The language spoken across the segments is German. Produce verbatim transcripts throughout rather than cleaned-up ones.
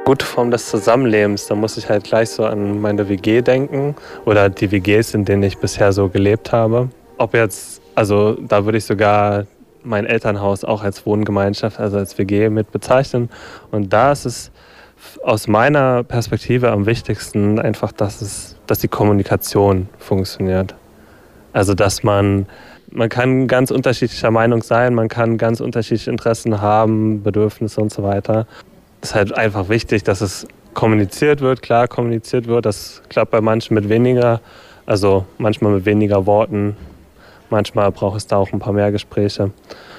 Gute Form des Zusammenlebens, da muss ich halt gleich so an meine W G denken oder die W Gs, in denen ich bisher so gelebt habe. Ob jetzt, also da würde ich sogar mein Elternhaus auch als Wohngemeinschaft, also als W G mit bezeichnen. Und da ist es aus meiner Perspektive am wichtigsten einfach, dass es, dass die Kommunikation funktioniert. Also dass man, man kann ganz unterschiedlicher Meinung sein, man kann ganz unterschiedliche Interessen haben, Bedürfnisse und so weiter. Es ist halt einfach wichtig, dass es kommuniziert wird, klar kommuniziert wird. Das klappt bei manchen mit weniger, also manchmal mit weniger Worten. Manchmal braucht es da auch ein paar mehr Gespräche.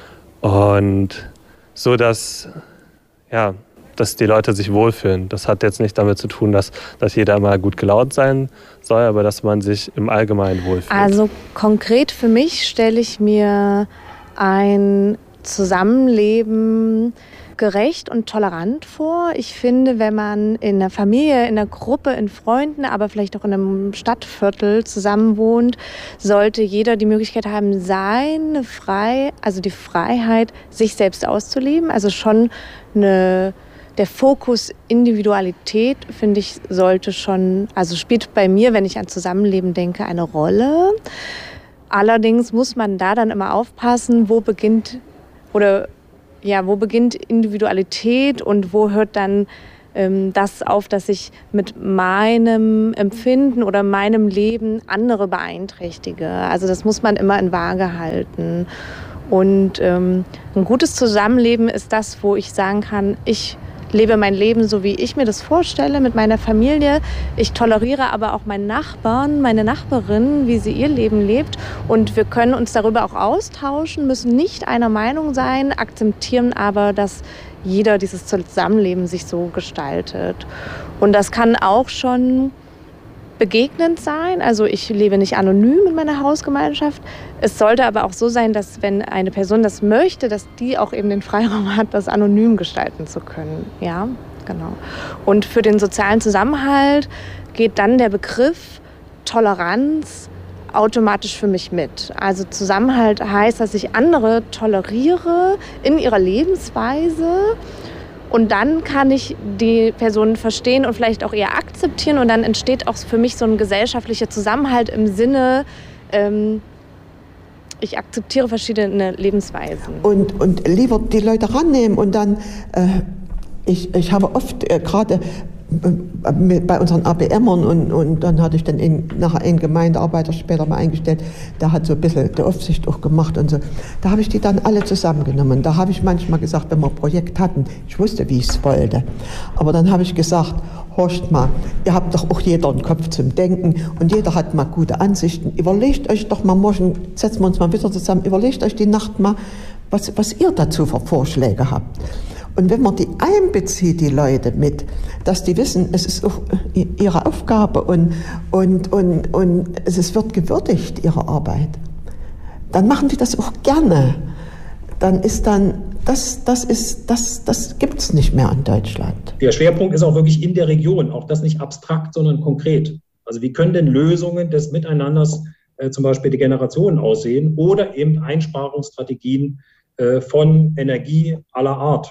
Und so, dass, ja, dass die Leute sich wohlfühlen. Das hat jetzt nicht damit zu tun, dass, dass jeder immer gut gelaunt sein soll, aber dass man sich im Allgemeinen wohlfühlt. Also konkret für mich stelle ich mir ein Zusammenleben gerecht und tolerant vor. Ich finde, wenn man in einer Familie, in einer Gruppe, in Freunden, aber vielleicht auch in einem Stadtviertel zusammenwohnt, sollte jeder die Möglichkeit haben, seine frei, also die Freiheit, sich selbst auszuleben. Also schon eine, der Fokus Individualität, finde ich, sollte schon, also spielt bei mir, wenn ich an Zusammenleben denke, eine Rolle. Allerdings muss man da dann immer aufpassen, wo beginnt oder Ja, wo beginnt Individualität und wo hört dann ähm, das auf, dass ich mit meinem Empfinden oder meinem Leben andere beeinträchtige. Also das muss man immer in Waage halten. Und ähm, ein gutes Zusammenleben ist das, wo ich sagen kann, ich lebe mein Leben so, wie ich mir das vorstelle, mit meiner Familie. Ich toleriere aber auch meinen Nachbarn, meine Nachbarin, wie sie ihr Leben lebt. Und wir können uns darüber auch austauschen, müssen nicht einer Meinung sein, akzeptieren aber, dass jeder dieses Zusammenleben sich so gestaltet. Und das kann auch schon begegnend sein. Also ich lebe nicht anonym in meiner Hausgemeinschaft. Es sollte aber auch so sein, dass wenn eine Person das möchte, dass die auch eben den Freiraum hat, das anonym gestalten zu können. Ja, genau. Und für den sozialen Zusammenhalt geht dann der Begriff Toleranz automatisch für mich mit. Also Zusammenhalt heißt, dass ich andere toleriere in ihrer Lebensweise. Und dann kann ich die Person verstehen und vielleicht auch eher akzeptieren. Und dann entsteht auch für mich so ein gesellschaftlicher Zusammenhalt im Sinne, ähm, ich akzeptiere verschiedene Lebensweisen. Und, und lieber die Leute rannehmen und dann, äh, ich, ich habe oft äh, gerade bei unseren A B Mern und, und dann hatte ich dann in, nachher einen Gemeindearbeiter später mal eingestellt, der hat so ein bisschen die Aufsicht auch gemacht und so. Da habe ich die dann alle zusammengenommen. Da habe ich manchmal gesagt, wenn wir ein Projekt hatten, ich wusste, wie ich es wollte, aber dann habe ich gesagt, horcht mal, ihr habt doch auch jeder einen Kopf zum Denken und jeder hat mal gute Ansichten. Überlegt euch doch mal morgen, setzen wir uns mal wieder zusammen, überlegt euch die Nacht mal, was, was ihr dazu für Vorschläge habt. Und wenn man die einbezieht, die Leute mit, dass die wissen, es ist auch ihre Aufgabe und, und, und, und es wird gewürdigt, ihre Arbeit, dann machen die das auch gerne. Dann ist dann, das, das ist, das, das gibt's nicht mehr in Deutschland. Der Schwerpunkt ist auch wirklich in der Region, auch das nicht abstrakt, sondern konkret. Also wie können denn Lösungen des Miteinanders, äh, zum Beispiel die Generationen aussehen oder eben Einsparungsstrategien äh, von Energie aller Art.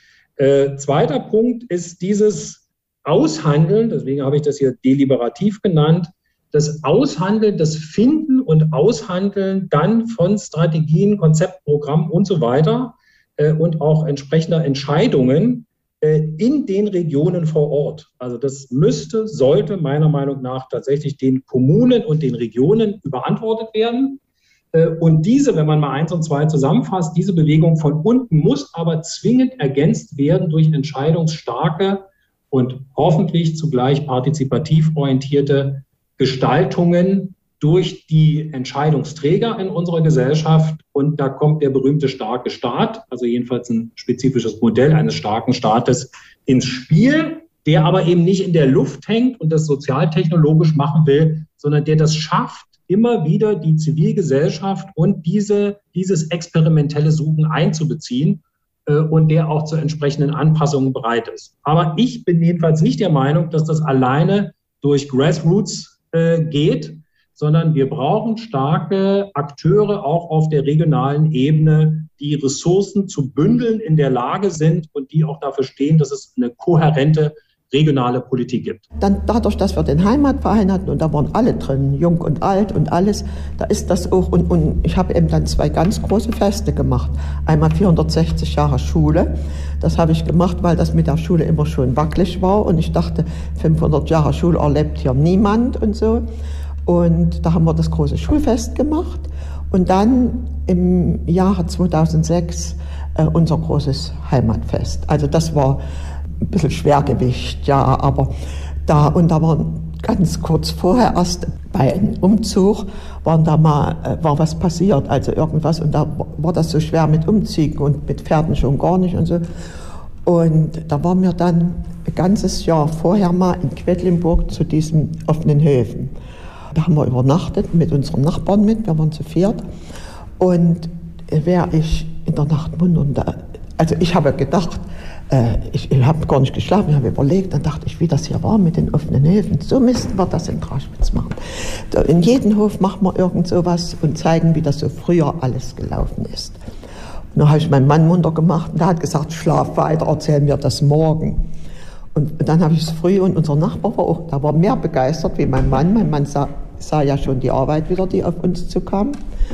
Äh, zweiter Punkt ist dieses Aushandeln, deswegen habe ich das hier deliberativ genannt, das Aushandeln, das Finden und Aushandeln dann von Strategien, Konzeptprogrammen und so weiter äh, und auch entsprechender Entscheidungen äh, in den Regionen vor Ort. Also das müsste, sollte meiner Meinung nach tatsächlich den Kommunen und den Regionen überantwortet werden. Und diese, wenn man mal eins und zwei zusammenfasst, diese Bewegung von unten muss aber zwingend ergänzt werden durch entscheidungsstarke und hoffentlich zugleich partizipativ orientierte Gestaltungen durch die Entscheidungsträger in unserer Gesellschaft. Und da kommt der berühmte starke Staat, also jedenfalls ein spezifisches Modell eines starken Staates ins Spiel, der aber eben nicht in der Luft hängt und das sozialtechnologisch machen will, sondern der das schafft, immer wieder die Zivilgesellschaft und diese, dieses experimentelle Suchen einzubeziehen äh, und der auch zu entsprechenden Anpassungen bereit ist. Aber ich bin jedenfalls nicht der Meinung, dass das alleine durch Grassroots äh, geht, sondern wir brauchen starke Akteure auch auf der regionalen Ebene, die Ressourcen zu bündeln in der Lage sind und die auch dafür stehen, dass es eine kohärente regionale Politik gibt. Dann dadurch, dass wir den Heimatverein hatten und da waren alle drin, jung und alt und alles, da ist das auch, und, und ich habe eben dann zwei ganz große Feste gemacht. Einmal vierhundertsechzig Jahre Schule, das habe ich gemacht, weil das mit der Schule immer schon wackelig war und ich dachte, fünfhundert Jahre Schule erlebt hier niemand und so. Und da haben wir das große Schulfest gemacht und dann im Jahre zweitausendsechs äh, unser großes Heimatfest. Also das war ein bisschen Schwergewicht, ja, aber da, und da waren ganz kurz vorher erst bei einem Umzug, waren da mal, war was passiert, also irgendwas, und da war das so schwer mit Umziehen und mit Pferden schon gar nicht und so. Und da waren wir dann ein ganzes Jahr vorher mal in Quedlinburg zu diesen offenen Höfen. Da haben wir übernachtet mit unseren Nachbarn mit, wir waren zu viert. Und wäre ich in der Nacht wundern, also ich habe gedacht, Ich, ich habe gar nicht geschlafen, ich habe überlegt, dann dachte ich, wie das hier war mit den offenen Höfen. So müssten wir das in Traschwitz machen. In jedem Hof machen wir irgend sowas und zeigen, wie das so früher alles gelaufen ist. Und dann habe ich meinen Mann munter gemacht und der hat gesagt, schlaf weiter, erzähl mir das morgen. Und dann habe ich es früh und unser Nachbar war auch, der war mehr begeistert wie mein Mann. Mein Mann sah, sah ja schon die Arbeit wieder, die auf uns zukam.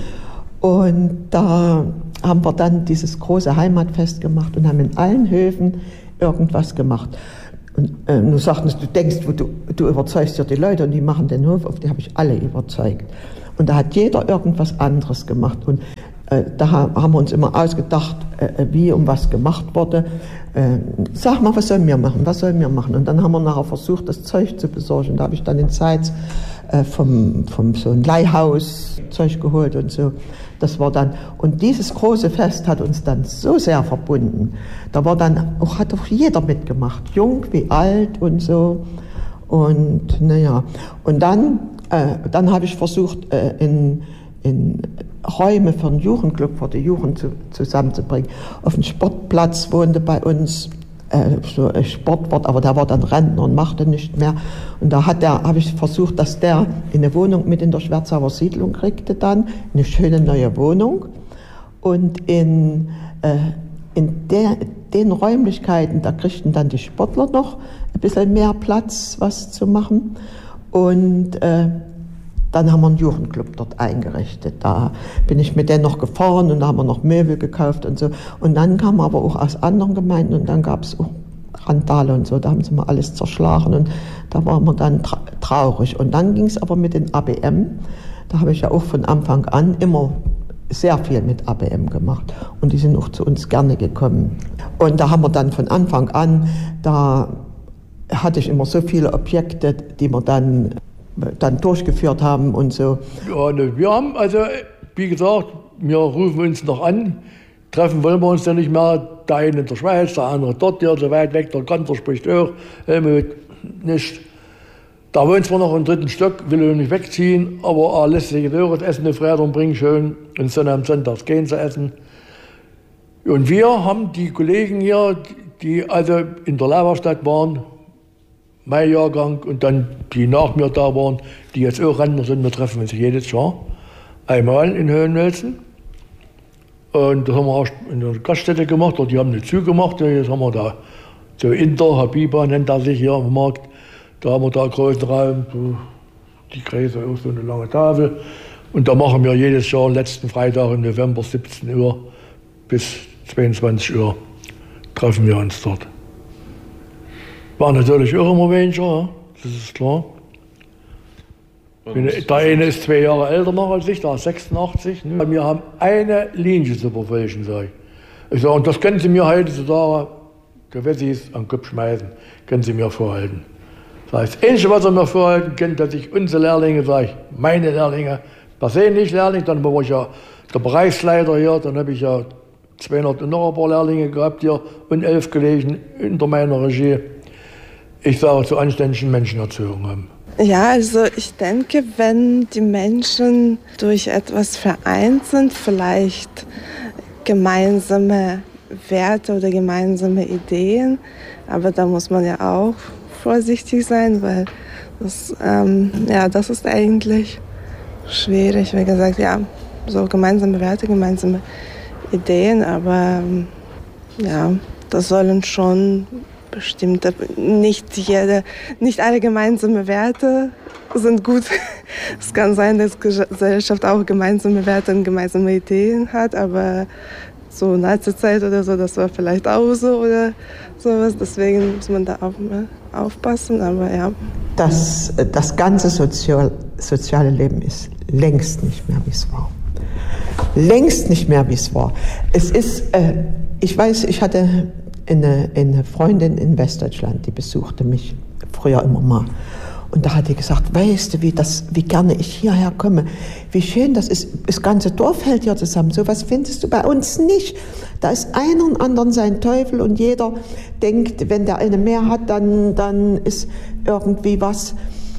Und da haben wir dann dieses große Heimatfest gemacht und haben in allen Höfen irgendwas gemacht. Und äh, du sagtest, du denkst, du, du überzeugst ja die Leute und die machen den Hof auf, die habe ich alle überzeugt. Und da hat jeder irgendwas anderes gemacht. Und äh, da haben wir uns immer ausgedacht, äh, wie und was gemacht wurde. Äh, sag mal, was sollen wir machen, was sollen wir machen? Und dann haben wir nachher versucht, das Zeug zu besorgen. Da habe ich dann in Zeitz äh, vom, vom so ein Leihhaus Zeug geholt und so. Das war dann, und dieses große Fest hat uns dann so sehr verbunden. Da war dann auch, hat auch jeder mitgemacht, jung wie alt und so. Und naja, und dann, äh, dann habe ich versucht, äh, in, in Räume für den Jugendclub, für die Jugend zu, zusammenzubringen. Auf dem Sportplatz wohnte bei uns äh, so ein Sportwart, aber der war dann Rentner und machte nicht mehr. Und da hat der, habe ich versucht, dass der in eine Wohnung mit in der Schwerzauer Siedlung kriegte dann, eine schöne neue Wohnung. Und in, äh, in der, den Räumlichkeiten, da kriegten dann die Sportler noch ein bisschen mehr Platz, was zu machen. Und äh, dann haben wir einen Jugendclub dort eingerichtet. Da bin ich mit denen noch gefahren und da haben wir noch Möbel gekauft und so. Und dann kamen aber auch aus anderen Gemeinden und dann gab es auch Randale und so. Da haben sie mal alles zerschlagen und da waren wir dann tra- traurig. Und dann ging es aber mit den A B M. Da habe ich ja auch von Anfang an immer sehr viel mit A B M gemacht. Und die sind auch zu uns gerne gekommen. Und da haben wir dann von Anfang an, da hatte ich immer so viele Objekte, die wir dann dann durchgeführt haben und so. Ja, ne, wir haben, also wie gesagt, wir rufen uns noch an, treffen wollen wir uns ja nicht mehr, der eine in der Schweiz, der andere dort, der so weit weg, der Kanzler spricht auch, Helmut nicht. Da wohnt zwar noch im dritten Stock, will er nicht wegziehen, aber er lässt sich auch das Essen auf Rädern bringen schön und Sonne am Sonntag gehen zu essen. Und wir haben die Kollegen hier, die also in der Lauerstadt waren, mein Jahrgang und dann die nach mir da waren, die jetzt auch Rentner sind, wir treffen uns jedes Jahr einmal in Höhenwelsen. Und das haben wir auch in der Gaststätte gemacht, oder die haben nicht zugemacht, jetzt haben wir da so Inter, Habiba nennt er sich hier am Markt, da haben wir da einen großen Raum, so die Gräser, auch so eine lange Tafel. Und da machen wir jedes Jahr, letzten Freitag im November, siebzehn Uhr bis zweiundzwanzig Uhr, treffen wir uns dort. War natürlich auch immer weniger, das ist klar. Der eine ist zwei Jahre älter noch als ich, der ist sechsundachtzig. Ne? Wir haben eine Linie zu verfolgen, sage ich. Ich sage, und das können Sie mir heute sagen, die Wessis an den Kopf schmeißen, können Sie mir vorhalten. Das heißt, das Einzige, was Sie mir vorhalten können, dass ich unsere Lehrlinge, sage ich, meine Lehrlinge, persönlich Lehrlinge, dann war ich ja der Bereichsleiter hier, dann habe ich ja zweihundert und noch ein paar Lehrlinge gehabt hier und elf Kollegen unter meiner Regie. Ich sage, zu anständigen Menschen erzogen haben. Ja, also ich denke, wenn die Menschen durch etwas vereint sind, vielleicht gemeinsame Werte oder gemeinsame Ideen, aber da muss man ja auch vorsichtig sein, weil das, ähm, ja, das ist eigentlich schwierig. Wie gesagt, ja, so gemeinsame Werte, gemeinsame Ideen, aber ja, das sollen schon bestimmte, nicht jede, nicht alle gemeinsame Werte sind gut. Es kann sein, dass die Gesellschaft auch gemeinsame Werte und gemeinsame Ideen hat, aber so Nazi-Zeit oder so, das war vielleicht auch so oder sowas. Deswegen muss man da auch mal aufpassen, aber ja. Das, das ganze Sozial, soziale Leben ist längst nicht mehr, wie es war. Längst nicht mehr, wie es war. Es ist, äh, ich weiß, ich hatte eine, eine Freundin in Westdeutschland, die besuchte mich früher immer mal. Und da hat die gesagt, weißt du, wie, das, wie gerne ich hierher komme, wie schön das ist, das ganze Dorf hält hier zusammen, so was findest du bei uns nicht. Da ist einer und anderen sein Teufel und jeder denkt, wenn der eine mehr hat, dann, dann ist irgendwie was.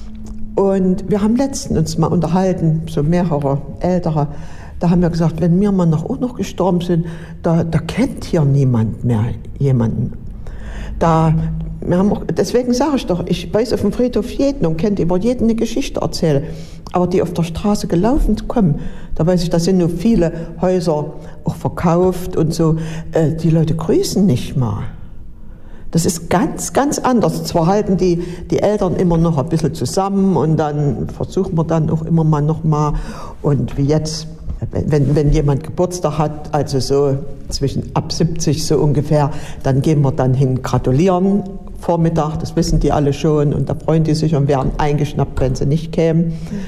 Und wir haben letztens uns mal unterhalten, so mehrere Ältere, da haben wir gesagt, wenn wir mal noch, auch noch gestorben sind, da, da kennt hier niemand mehr jemanden. Da, wir haben auch, deswegen sage ich doch, ich weiß auf dem Friedhof jeden und kennt über jeden eine Geschichte erzählen. Aber die auf der Straße gelaufen kommen, da weiß ich, da sind nur viele Häuser auch verkauft und so. Äh, die Leute grüßen nicht mal. Das ist ganz, ganz anders. Zwar halten die, die Eltern immer noch ein bisschen zusammen und dann versuchen wir dann auch immer mal noch mal. Und wie jetzt, wenn, wenn jemand Geburtstag hat, also so zwischen ab siebzig so ungefähr, dann gehen wir dann hin gratulieren. Vormittag, das wissen die alle schon und da freuen die sich und wären eingeschnappt, wenn sie nicht kämen.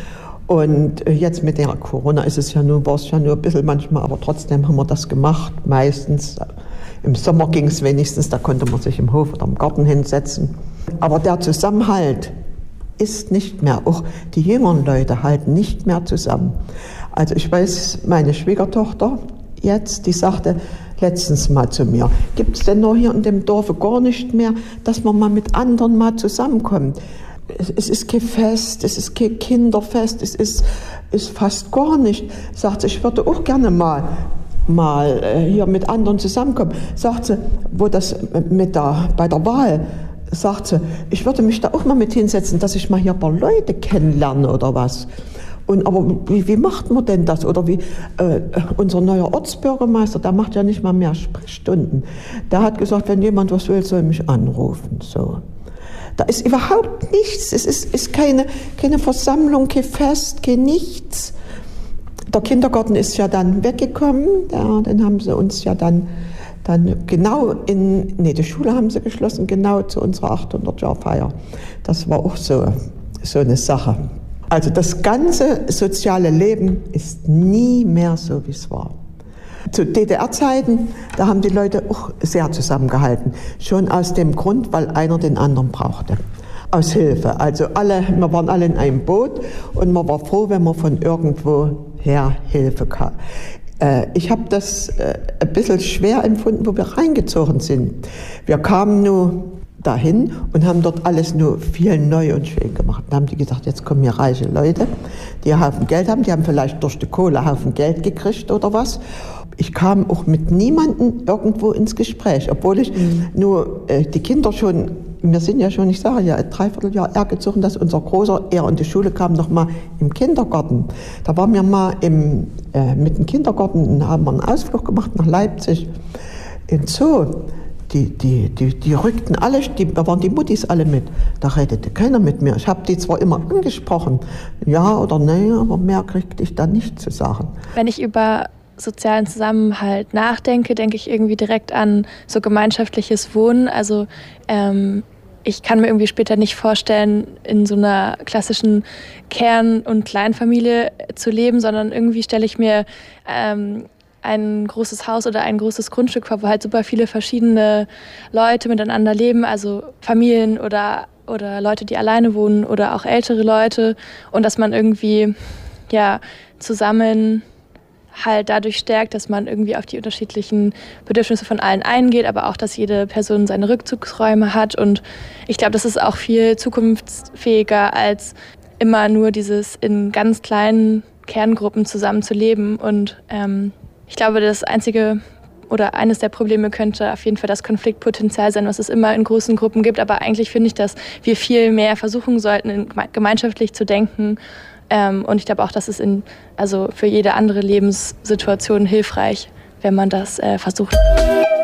Und jetzt mit der Corona ist es ja nur, war es ja nur ein bisschen manchmal, aber trotzdem haben wir das gemacht, meistens. Im Sommer ging es wenigstens, da konnte man sich im Hof oder im Garten hinsetzen. Aber der Zusammenhalt ist nicht mehr, auch die jüngeren Leute halten nicht mehr zusammen. Also ich weiß, meine Schwiegertochter jetzt, die sagte letztens mal zu mir, gibt es denn noch hier in dem Dorf gar nicht mehr, dass man mal mit anderen mal zusammenkommt? Es, es ist kein Fest, es ist kein Kinderfest, es ist, ist fast gar nicht. Sagt sie, ich würde auch gerne mal, mal hier mit anderen zusammenkommen. Sagt sie, wo das mit der, bei der Wahl, sagt sie, ich würde mich da auch mal mit hinsetzen, dass ich mal hier ein paar Leute kennenlerne oder was. Und aber wie, wie macht man denn das? Oder wie äh, unser neuer Ortsbürgermeister, der macht ja nicht mal mehr Sprechstunden. Der hat gesagt, wenn jemand was will, soll mich anrufen. So. Da ist überhaupt nichts. Es ist, ist keine, keine Versammlung, kein Fest, kein nichts. Der Kindergarten ist ja dann weggekommen. Ja, den haben sie uns ja dann, dann genau in, nee, die Schule haben sie geschlossen, genau zu unserer achthundert-Jahr-Feier. Das war auch so, so eine Sache. Also das ganze soziale Leben ist nie mehr so, wie es war. Zu D D R-Zeiten, da haben die Leute auch sehr zusammengehalten. Schon aus dem Grund, weil einer den anderen brauchte. Aus Hilfe. Also alle, wir waren alle in einem Boot und man war froh, wenn man von irgendwo her Hilfe kam. Äh, ich habe das äh, ein bisschen schwer empfunden, wo wir reingezogen sind. Wir kamen nur dahin und haben dort alles nur viel neu und schön gemacht. Da haben die gesagt, jetzt kommen hier reiche Leute, die einen Haufen Geld haben, die haben vielleicht durch die Kohle einen Haufen Geld gekriegt oder was. Ich kam auch mit niemandem irgendwo ins Gespräch, obwohl ich mhm. nur äh, die Kinder schon, wir sind ja schon, ich sage ja, ein Dreivierteljahr hergezogen, dass unser Großer, er in die Schule kam, noch mal im Kindergarten. Da waren wir mal im, äh, mit dem Kindergarten und haben wir einen Ausflug gemacht nach Leipzig in Zoo. Die, die, die, die rückten alle, die, da waren die Muttis alle mit. Da redete keiner mit mir. Ich habe die zwar immer angesprochen, ja oder nein, aber mehr kriegte ich da nicht zu sagen. Wenn ich über sozialen Zusammenhalt nachdenke, denke ich irgendwie direkt an so gemeinschaftliches Wohnen. Also ähm, ich kann mir irgendwie später nicht vorstellen, in so einer klassischen Kern- und Kleinfamilie zu leben, sondern irgendwie stelle ich mir ähm, ein großes Haus oder ein großes Grundstück vor, wo halt super viele verschiedene Leute miteinander leben, also Familien oder, oder Leute, die alleine wohnen oder auch ältere Leute, und dass man irgendwie ja, zusammen halt dadurch stärkt, dass man irgendwie auf die unterschiedlichen Bedürfnisse von allen eingeht, aber auch, dass jede Person seine Rückzugsräume hat, und ich glaube, das ist auch viel zukunftsfähiger, als immer nur dieses in ganz kleinen Kerngruppen zusammen zu leben. Und ähm, ich glaube, das einzige oder eines der Probleme könnte auf jeden Fall das Konfliktpotenzial sein, was es immer in großen Gruppen gibt. Aber eigentlich finde ich, dass wir viel mehr versuchen sollten, gemeinschaftlich zu denken. Und ich glaube auch, dass es in, also für jede andere Lebenssituation hilfreich wenn man das äh, versucht.